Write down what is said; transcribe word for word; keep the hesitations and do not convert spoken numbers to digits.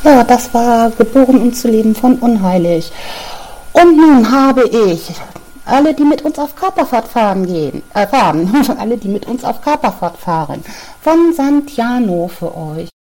Ja, das war Geboren um zu leben von Unheilig. Und nun habe ich alle, die mit uns auf Kaperfahrt fahren gehen, äh, fahren, alle, die mit uns auf Kaperfahrt fahren, von Santiano für euch.